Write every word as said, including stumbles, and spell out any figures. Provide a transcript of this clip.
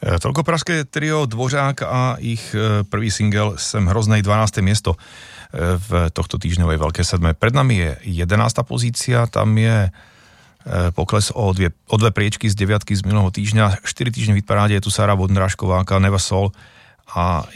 Toľko pražské trio Dvořák a ich prvý single Sem hroznej, dvanáste miesto v tohto týždňovej veľkej sedme. Pred nami je jedenásta pozícia, tam je pokles o dve, o dve priečky z deviatky z minulého týždňa. štyri týždne v hitparáde je tu Sara Vondrášková, Never Soul a